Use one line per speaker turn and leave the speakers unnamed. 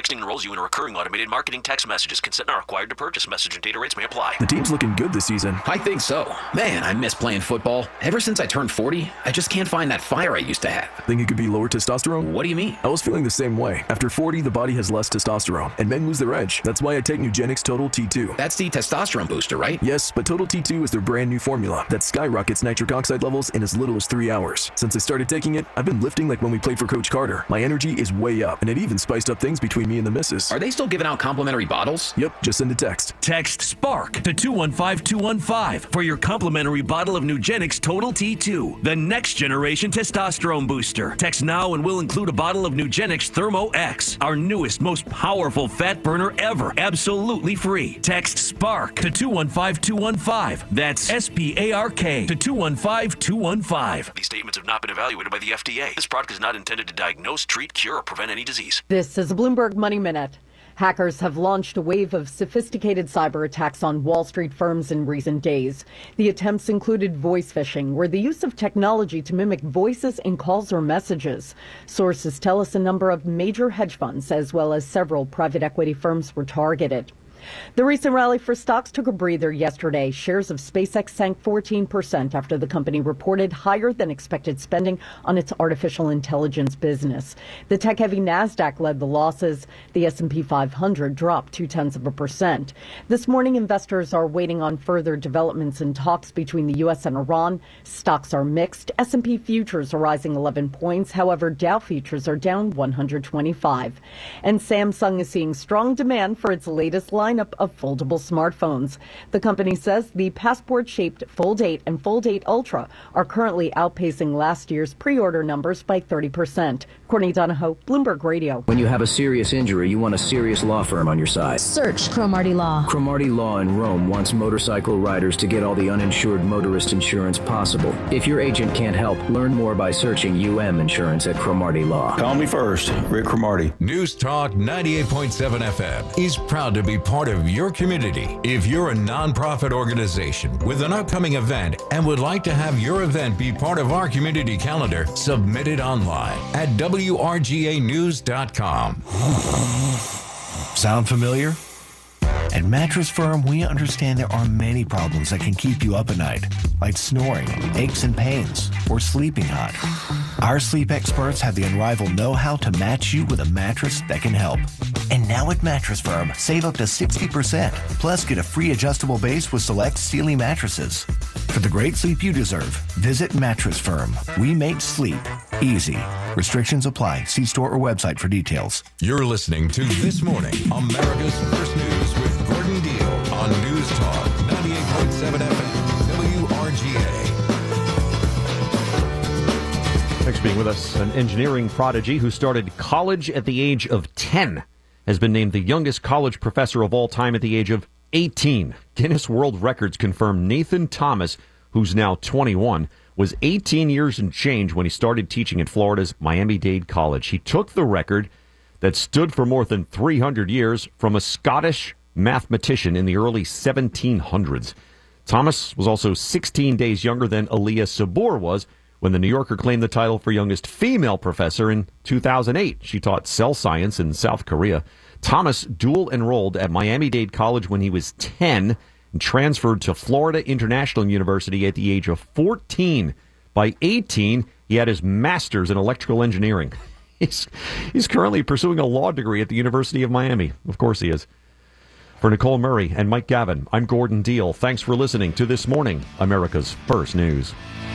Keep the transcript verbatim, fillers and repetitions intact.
Texting enrolls you in a recurring automated marketing text messages. Consent not required to purchase. Message and data rates may apply.
The team's looking good this season.
I think so. Man, I miss playing football. Ever since I turned forty, I just can't find that fire I used to have.
Think it could be lower testosterone?
What do you mean?
I was feeling the same way. After forty, the body has less testosterone, and men lose their edge. That's why I take Nugenix Total T two.
That's the testosterone booster, right?
Yes, but Total T two is their brand new formula that skyrockets nitric oxide levels in as little as three hours. Since I started taking it, I've been lifting like when we played for Coach Carter. My energy is way up, and it even spiced up things between me and the missus.
Are they still giving out complimentary bottles?
Yep, just send a text.
Text SPARK to two one five two one five for your complimentary bottle of Nugenix Total T two, the next generation testosterone booster. Text now and we'll include a bottle of Nugenix Thermo X, our newest, most powerful fat burner ever, absolutely free. Text SPARK to two one five two one five. That's S P A R K to two one five two one five.
These statements have not been evaluated by the F D A. This product is not intended to diagnose, treat, cure, or prevent any disease.
This is a Bloomberg Money Minute. Hackers have launched a wave of sophisticated cyber attacks on Wall Street firms in recent days. The attempts included voice phishing, where the use of technology to mimic voices in calls or messages. Sources tell us a number of major hedge funds, as well as several private equity firms, were targeted. The recent rally for stocks took a breather yesterday. Shares of SpaceX sank fourteen percent after the company reported higher than expected spending on its artificial intelligence business. The tech-heavy NASDAQ led the losses. The S and P five hundred dropped two-tenths of a percent. This morning, investors are waiting on further developments in talks between the U S and Iran. Stocks are mixed. S and P futures are rising eleven points. However, Dow futures are down one hundred twenty-five. And Samsung is seeing strong demand for its latest line lineup of foldable smartphones. The company says the passport-shaped Fold eight and Fold eight Ultra are currently outpacing last year's pre-order numbers by thirty percent. Courtney Donahoe, Bloomberg Radio.
When you have a serious injury, you want a serious law firm on your side.
Search Cromartie Law.
Cromartie Law in Rome wants motorcycle riders to get all the uninsured motorist insurance possible. If your agent can't help, learn more by searching U M Insurance at Cromartie Law.
Call me first, Rick Cromartie.
News Talk ninety-eight point seven F M is proud to be part of your community. If you're a nonprofit organization with an upcoming event and would like to have your event be part of our community calendar, submit it online at W R G A news dot com.
Sound familiar? At Mattress Firm, we understand there are many problems that can keep you up at night, like snoring, aches and pains, or sleeping hot. Our sleep experts have the unrivaled know-how to match you with a mattress that can help. And now at Mattress Firm, save up to sixty percent. Plus, get a free adjustable base with select Sealy mattresses. For the great sleep you deserve, visit Mattress Firm. We make sleep easy. Restrictions apply. See store or website for details.
You're listening to This Morning, America's First News with Gordon Deal on News Talk ninety-eight point seven F M, W R G A.
Thanks for being with us. An engineering prodigy who started college at the age of ten has been named the youngest college professor of all time at the age of eighteen. Guinness World Records confirmed Nathan Thomas, who's now twenty-one, was eighteen years and change when he started teaching at Florida's Miami-Dade College. He took the record that stood for more than three hundred years from a Scottish mathematician in the early seventeen hundreds. Thomas was also sixteen days younger than Aliyah Sabur was when the New Yorker claimed the title for youngest female professor in two thousand eight. She taught cell science in South Korea. Thomas dual enrolled at Miami-Dade College when he was ten and transferred to Florida International University at the age of fourteen. By eighteen, he had his master's in electrical engineering. He's, he's currently pursuing a law degree at the University of Miami. Of course he is. For Nicole Murray and Mike Gavin, I'm Gordon Deal. Thanks for listening to This Morning, America's First News.